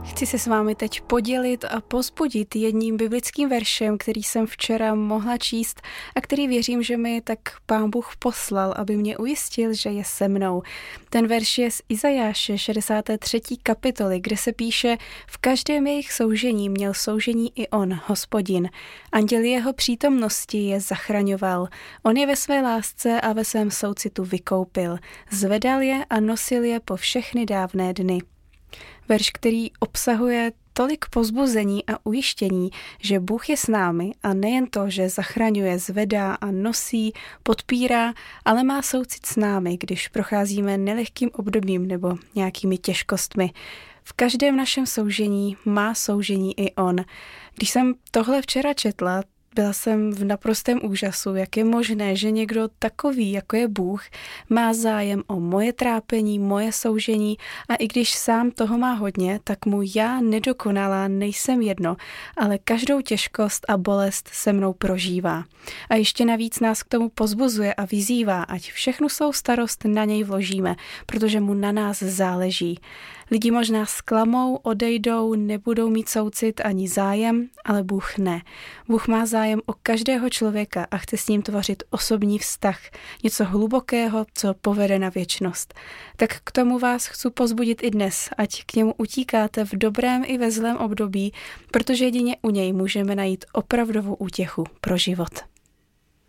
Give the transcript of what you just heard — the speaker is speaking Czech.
Chci se s vámi teď podělit a povzbudit jedním biblickým veršem, který jsem včera mohla číst a který věřím, že mi tak Pán Bůh poslal, aby mě ujistil, že je se mnou. Ten verš je z Izajáše 63. kapitoly, kde se píše: v každém jejich soužení měl soužení i on, Hospodin. Anděl jeho přítomnosti je zachraňoval. On je ve své lásce a ve svém soucitu vykoupil. Zvedal je a nosil je po všechny dávné dny. Verš, který obsahuje tolik povzbuzení a ujištění, že Bůh je s námi a nejen to, že zachraňuje, zvedá a nosí, podpírá, ale má soucit s námi, když procházíme nelehkým obdobím nebo nějakými těžkostmi. V každém našem soužení má soužení i on. Když jsem tohle včera četla, byla jsem v naprostém úžasu, jak je možné, že někdo takový, jako je Bůh, má zájem o moje trápení, moje soužení a i když sám toho má hodně, tak mu já nedokonalá nejsem jedno, ale každou těžkost a bolest se mnou prožívá. A ještě navíc nás k tomu pozbuzuje a vyzývá, ať všechnu svou starost na něj vložíme, protože mu na nás záleží. Lidi možná zklamou, odejdou, nebudou mít soucit ani zájem, ale Bůh ne. Bůh má zájem o každého člověka a chce s ním tvořit osobní vztah, něco hlubokého, co povede na věčnost. Tak k tomu vás chci pozbudit i dnes, ať k němu utíkáte v dobrém i ve zlém období, protože jedině u něj můžeme najít opravdovou útěchu pro život.